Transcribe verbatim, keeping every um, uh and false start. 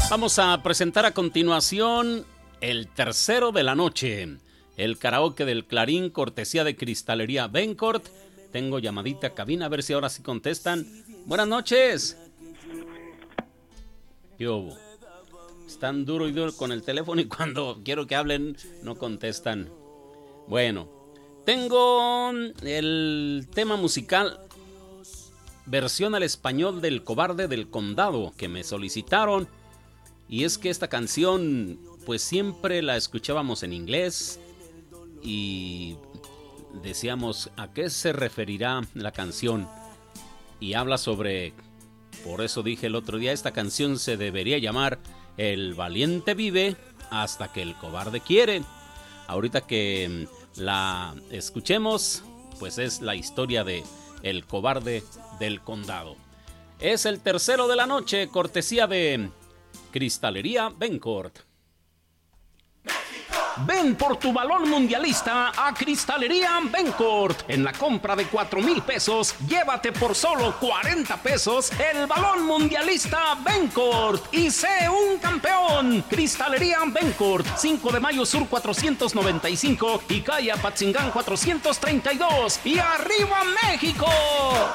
Vamos a presentar a continuación el tercero de la noche, el karaoke del Clarín, cortesía de Cristalería Bencourt. Tengo llamadita a cabina, a ver si ahora sí contestan. Buenas noches. ¿Qué hubo? Están duro y duro con el teléfono y cuando quiero que hablen no contestan. Bueno, tengo el tema musical versión al español del Cobarde del Condado que me solicitaron. Y es que esta canción pues siempre la escuchábamos en inglés y decíamos a qué se referirá la canción. Y habla sobre, por eso dije el otro día, esta canción se debería llamar El valiente vive hasta que el cobarde quiere. Ahorita que la escuchemos, pues es la historia de El Cobarde del Condado. Es el tercero de la noche, cortesía de Cristalería Bencourt. Ven por tu balón mundialista a Cristalería Bencourt. En la compra de cuatro mil pesos, llévate por solo cuarenta pesos el balón mundialista Bencourt y sé un campeón. Cristalería Bencourt, cinco de mayo Sur cuatrocientos noventa y cinco y calle Apatzingán cuatrocientos treinta y dos. ¡Y arriba México!